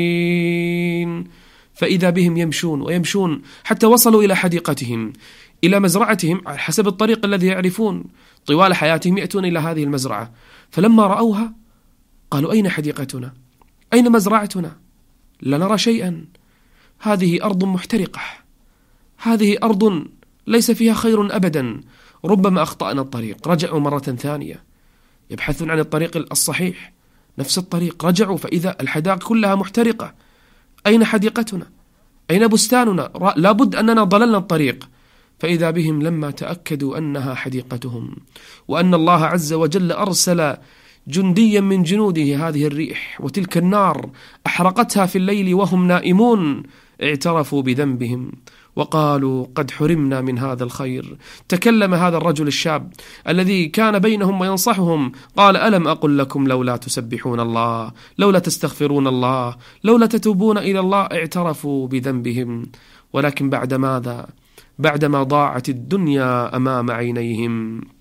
فإذا بهم يمشون ويمشون حتى وصلوا إلى حديقتهم، إلى مزرعتهم، على حسب الطريق الذي يعرفون. طوال حياتهم يأتون إلى هذه المزرعة، فلما رأوها قالوا: أين حديقتنا؟ أين مزرعتنا؟ لا نرى شيئا، هذه أرض محترقة، هذه أرض ليس فيها خير أبدا، ربما أخطأنا الطريق. رجعوا مرة ثانية يبحثون عن الطريق الصحيح، نفس الطريق، رجعوا فإذا الحدائق كلها محترقة. أين حديقتنا؟ أين بستاننا؟ لابد أننا ضللنا الطريق. فإذا بهم لما تأكدوا أنها حديقتهم، وأن الله عز وجل أرسل جنديا من جنوده، هذه الريح وتلك النار أحرقتها في الليل وهم نائمون، اعترفوا بذنبهم وقالوا: قد حرمنا من هذا الخير. تكلم هذا الرجل الشاب الذي كان بينهم وينصحهم، قال: ألم أقل لكم لولا تسبحون الله، لولا تستغفرون الله، لولا تتوبون إلى الله؟ اعترفوا بذنبهم، ولكن بعد ماذا؟ بعدما ضاعت الدنيا أمام عينيهم.